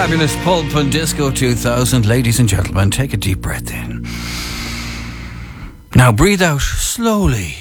Fabulous Pulp and Disco 2000. Ladies and gentlemen, take a deep breath in. Now breathe out slowly.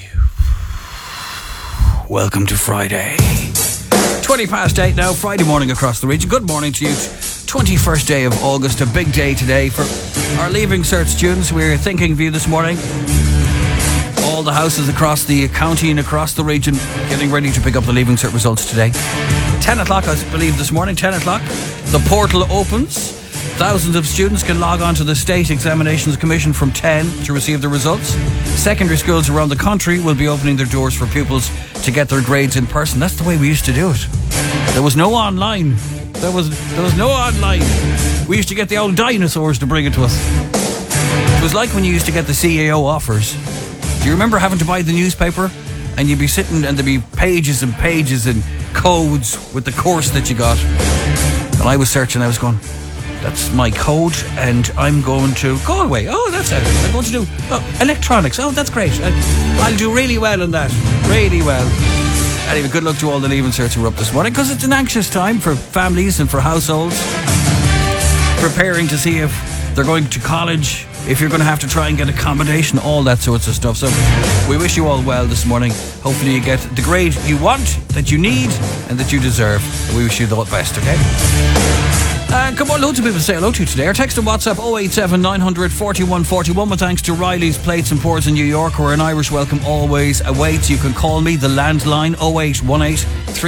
Welcome to Friday. 8:20 now, Friday morning across the region. Good morning to you. 21st day of August, a big day today for our Leaving Cert students. We're thinking of you this morning. All the houses across the county and across the region getting ready to pick up the Leaving Cert results today. 10 o'clock, I believe, this morning, 10 o'clock. The portal opens. Thousands of students can log on to the State Examinations Commission from 10 to receive the results. Secondary schools around the country will be opening their doors for pupils to get their grades in person. That's the way we used to do it. There was no online. There was no online. We used to get the old dinosaurs to bring it to us. It was like when you used to get the CAO offers. Do you remember having to buy the newspaper? And you'd be sitting and there'd be pages and pages and codes with the course that you got. And I was searching, I was going, that's my code and I'm going to Galway. Oh, that's it. I'm going to do electronics. Oh, that's great. I'll do really well in that. Really well. Anyway, good luck to all the Leaving Certs who are up this morning, because it's an anxious time for families and for households. Preparing to see if they're going to college, if you're going to have to try and get accommodation, all that sorts of stuff. So we wish you all well this morning. Hopefully you get the grade you want, that you need, and that you deserve. We wish you the best, okay? Come on, loads of people to say hello to today. Our text and WhatsApp 087 900 4141. With thanks to Riley's Plates and Pours in New York, where an Irish welcome always awaits. You can call me, the landline 0818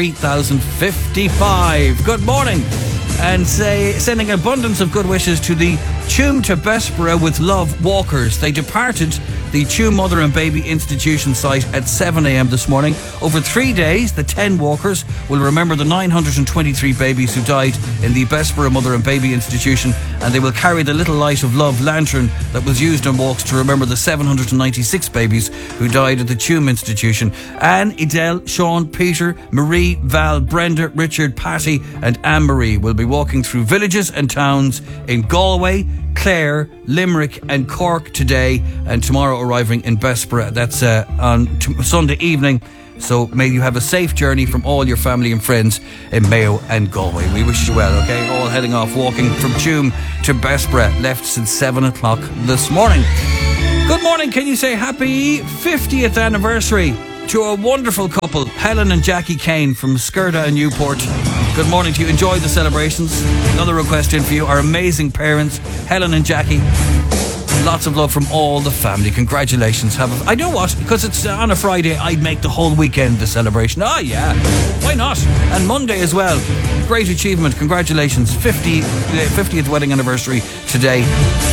3055. Good morning. And sending abundance of good wishes to the Tuam to Bessborough with Love walkers. They departed the Tuam Mother and Baby Institution site at 7 a.m. this morning. Over 3 days, the 10 walkers will remember the 923 babies who died in the Bessborough Mother and Baby Institution, and they will carry the Little Light of Love lantern that was used on walks to remember the 796 babies who died at the Tuam Institution. Anne, Edel, Sean, Peter, Marie, Val, Brenda, Richard, Patty and Anne-Marie will be walking through villages and towns in Galway, Clare, Limerick and Cork today, and tomorrow arriving in Bessborough. That's on Sunday evening. So may you have a safe journey from all your family and friends in Mayo and Galway. We wish you well, okay? All heading off, walking from Tuam to Bessborough, left since 7 o'clock this morning. Good morning. Can you say happy 50th anniversary to a wonderful couple, Helen and Jackie Kane from Skirta and Newport. Good morning to you. Enjoy the celebrations. Another request in for you. Our amazing parents, Helen and Jackie. Lots of love from all the family. Congratulations. I know what, because it's on a Friday, I'd make the whole weekend the celebration. Oh yeah, why not? And Monday as well. Great achievement. Congratulations. 50th wedding anniversary today.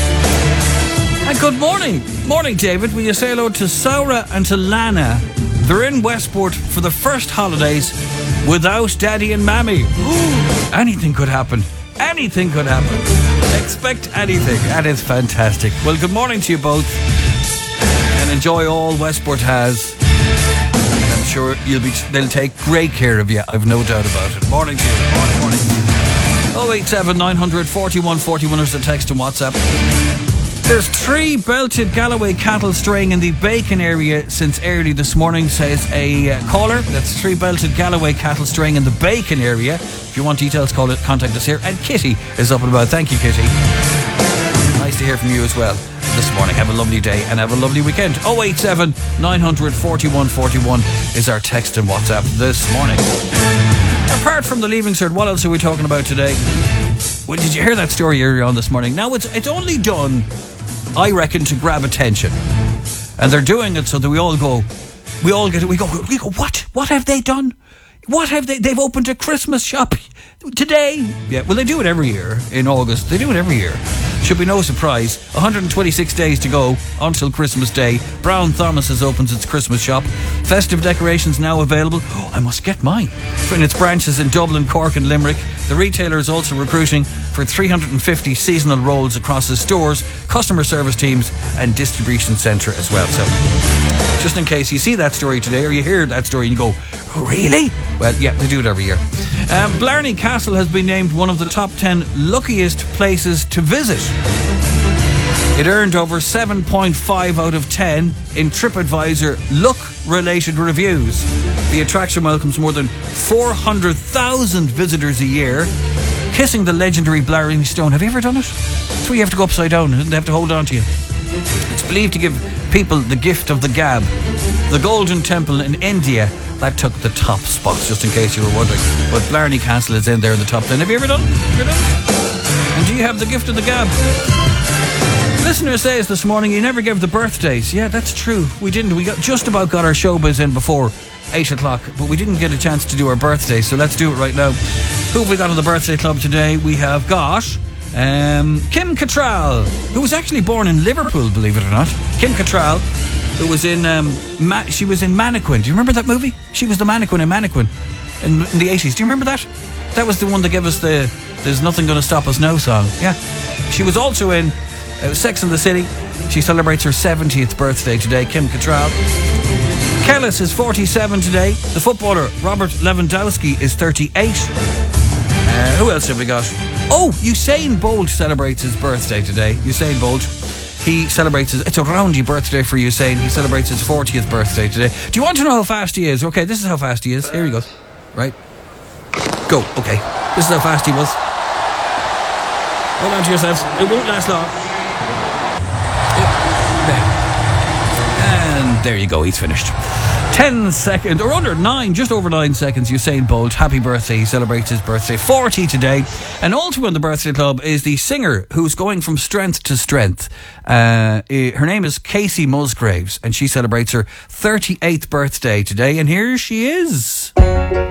And good morning. Morning, David. Will you say hello to Saura and to Lana? They're in Westport for the first holidays without Daddy and Mammy. Ooh, anything could happen. Anything could happen. Expect anything. That is fantastic. Well, good morning to you both. And enjoy all Westport has. And I'm sure they'll take great care of you. I've no doubt about it. Morning to you. Morning. 087 900 4141 is the text and WhatsApp. There's 3 belted Galloway cattle straying in the Bacon area since early this morning, says a caller. That's 3 belted Galloway cattle straying in the Bacon area. If you want details, contact us here. And Kitty is up and about. Thank you, Kitty. Nice to hear from you as well this morning. Have a lovely day and have a lovely weekend. 087 900 4141 is our text and WhatsApp this morning. Apart from the Leaving Cert, what else are we talking about today? Well, did you hear that story earlier on this morning? Now, it's only done, I reckon, to grab attention. And they're doing it so that we all go, what? What have they done? What have they've opened a Christmas shop today? Yeah, well, they do it every year in August. They do it every year. Should be no surprise. 126 days to go until Christmas Day. Brown Thomas's opens its Christmas shop. Festive decorations now available. Oh, I must get mine. In its branches in Dublin, Cork and Limerick. The retailer is also recruiting for 350 seasonal roles across his stores, customer service teams and distribution centre as well. So, just in case you see that story today or you hear that story and you go, really? Well, yeah, they do it every year. Blarney Castle has been named one of the top 10 luckiest places to visit. It earned over 7.5 out of 10 in TripAdvisor look-related reviews. The attraction welcomes more than 400,000 visitors a year. kissing the legendary Blarney Stone. Have you ever done it? It's where you have to go upside down and they have to hold on to you. It's believed to give people the gift of the gab. The Golden Temple in India, that took the top spot, just in case you were wondering. But Blarney Castle is in there in the top 10. Have you ever done it? And do you have the gift of the gab? Listener says this morning you never gave the birthdays. Yeah, that's true. We didn't. We just about got our showbiz in before 8 o'clock, but we didn't get a chance to do our birthdays, so let's do it right now. Who have we got on the birthday club today? We have got Kim Cattrall, who was actually born in Liverpool, believe it or not. Kim Cattrall, who was in she was in Mannequin. Do you remember that movie? She was the mannequin in Mannequin in the 80s. Do you remember that? That was the one that gave us the "There's Nothing Gonna Stop Us Now" song. Yeah. She was also in Sex and the City. She celebrates her 70th birthday today, Kim Cattrall. Kellis is 47 today. The footballer Robert Lewandowski is 38. Who else have we got? Oh, Usain Bolt celebrates his birthday today. Usain Bolt. He celebrates it's a roundy birthday for Usain. He celebrates his 40th birthday today. Do you want to know how fast he is? Okay, this is how fast he is. Here he goes. Right. Go. Okay. This is how fast he was. Hold on to yourselves. It won't last long. And there you go. He's finished. 10 seconds, or under 9, just over 9 seconds, Usain Bolt, happy birthday. He celebrates his birthday, 40 today. And also in the birthday club is the singer who's going from strength to strength. Her name is Casey Musgraves, and she celebrates her 38th birthday today. And here she is.